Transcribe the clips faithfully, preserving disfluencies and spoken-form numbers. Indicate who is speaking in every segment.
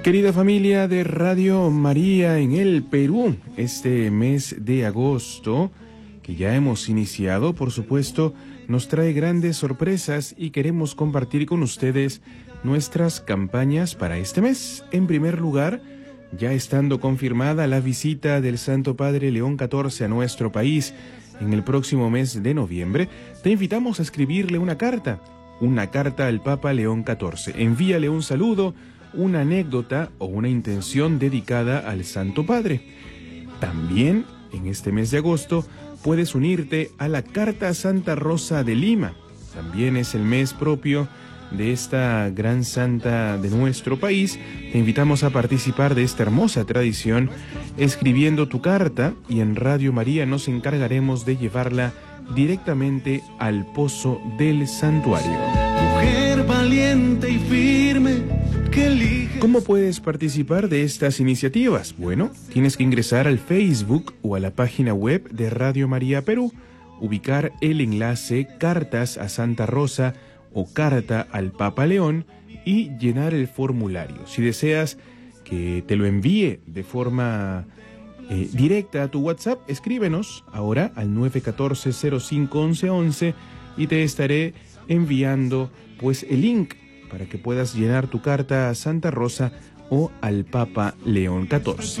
Speaker 1: Querida familia de Radio María en el Perú, este mes de agosto que ya hemos iniciado, por supuesto, nos trae grandes sorpresas y queremos compartir con ustedes nuestras campañas para este mes. En primer lugar, ya estando confirmada la visita del Santo Padre León catorce a nuestro país en el próximo mes de noviembre, te invitamos a escribirle una carta, una carta al Papa León catorce. Envíale un saludo, una anécdota o una intención dedicada al Santo Padre. También, en este mes de agosto, puedes unirte a la Carta a Santa Rosa de Lima. También es el mes propio de esta gran santa de nuestro país. Te invitamos a participar de esta hermosa tradición escribiendo tu carta y en Radio María nos encargaremos de llevarla directamente al pozo del santuario.
Speaker 2: Mujer valiente y firme que elige...
Speaker 1: ¿Cómo puedes participar de estas iniciativas? Bueno, tienes que ingresar al Facebook o a la página web de Radio María Perú, ubicar el enlace Cartas a Santa Rosa o Carta al Papa León y llenar el formulario. Si deseas que te lo envíe de forma eh, directa a tu WhatsApp, escríbenos ahora al nueve uno cuatro, cero cinco, once once y te estaré enviando pues el link para que puedas llenar tu carta a Santa Rosa o al Papa León catorce.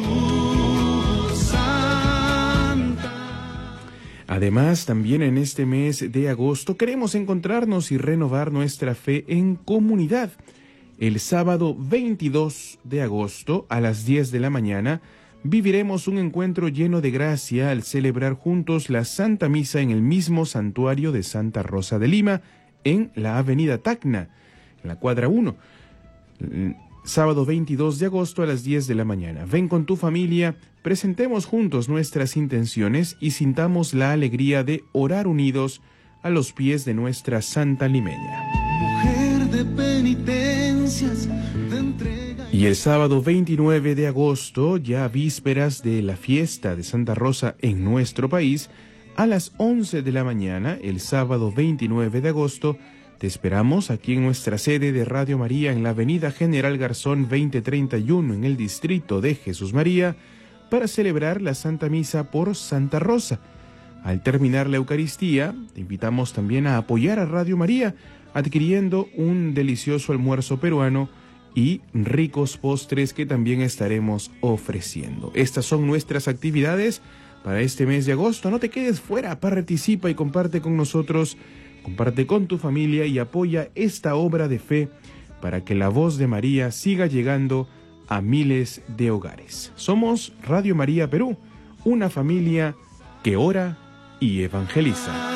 Speaker 1: Además, también en este mes de agosto queremos encontrarnos y renovar nuestra fe en comunidad. El sábado veintidós de agosto a las diez de la mañana viviremos un encuentro lleno de gracia al celebrar juntos la Santa Misa en el mismo santuario de Santa Rosa de Lima, en la avenida Tacna, en la cuadra uno. Sábado veintidós de agosto a las diez de la mañana. Ven con tu familia, presentemos juntos nuestras intenciones y sintamos la alegría de orar unidos a los pies de nuestra Santa Limeña.
Speaker 2: Mujer de penitencias, de entrega y...
Speaker 1: y el sábado veintinueve de agosto, ya vísperas de la fiesta de Santa Rosa en nuestro país, a las once de la mañana, el sábado veintinueve de agosto, te esperamos aquí en nuestra sede de Radio María en la avenida General Garzón veinte treinta y uno en el distrito de Jesús María para celebrar la Santa Misa por Santa Rosa. Al terminar la Eucaristía, te invitamos también a apoyar a Radio María adquiriendo un delicioso almuerzo peruano y ricos postres que también estaremos ofreciendo. Estas son nuestras actividades para este mes de agosto. No te quedes fuera, participa y comparte con nosotros. Comparte con tu familia y apoya esta obra de fe para que la voz de María siga llegando a miles de hogares. Somos Radio María Perú, una familia que ora y evangeliza.